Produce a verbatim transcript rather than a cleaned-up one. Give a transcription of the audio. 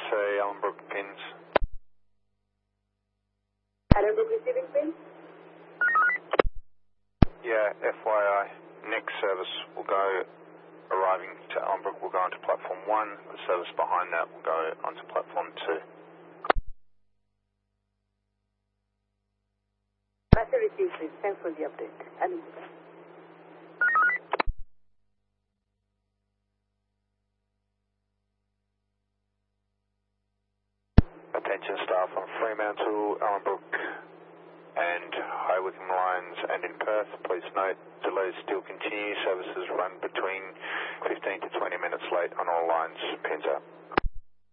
say Ellenbrook pins. Ellenbrook receiving pin? Yeah, F Y I. Next service will go, arriving to Ellenbrook will go onto platform one. The service behind that will go onto platform two. Master received, please. Thanks for the update. Ellenbrook. Attention staff on Fremantle, Ellenbrook and High Wycombe lines and in Perth, please note delays still continue. Services run between fifteen to twenty minutes late on all lines. Pins out.